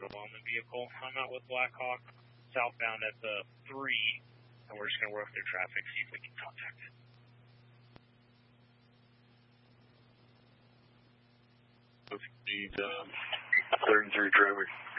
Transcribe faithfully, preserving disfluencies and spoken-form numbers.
along the vehicle. I'm out with Blackhawk, southbound at the three, and we're just going to work through traffic, see if we can contact it. Need um, third and three traffic.